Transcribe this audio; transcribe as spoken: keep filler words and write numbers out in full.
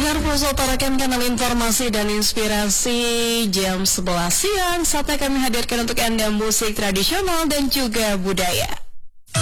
pendengar Pulsa Utarakan kanal informasi dan inspirasi jam sebelas siang. Saatnya kami hadirkan untuk Anda musik tradisional dan juga budaya.